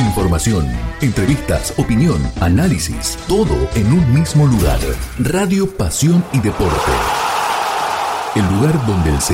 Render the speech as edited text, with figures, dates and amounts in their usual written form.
Información, entrevistas, opinión, análisis, todo en un mismo lugar. Radio Pasión y Deporte. El lugar donde el